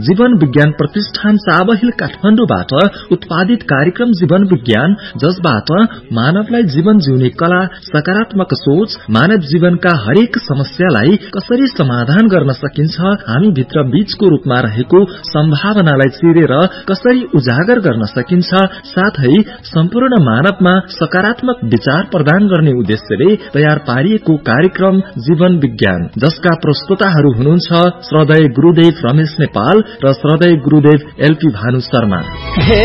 जीवन विज्ञान प्रतिष्ठान चाबहिल काठमाडौँबाट उत्पादित कार्यक्रम जीवन विज्ञान, जसबाट मानवलाई जीवन जिउने कला, सकारात्मक सोच, मानव जीवनका हरेक समस्यालाई कसरी समाधान गर्न सकिन्छ, हामी भित्र बीजको रूपमा रहेको सम्भावनालाई चिरेर कसरी उजागर गर्न सकिन्छ, साथै सम्पूर्ण मानवमा सकारात्मक विचार प्रदान गर्ने उद्देश्यले तयार पारिएको कार्यक्रम जीवन विज्ञान, जसका प्रस्तोताहरू हुनुहुन्छ श्रद्धेय गुरुदेव रमेश नेपाल र श्रद्धेय गुरुदेव एलपी भानु शर्मा।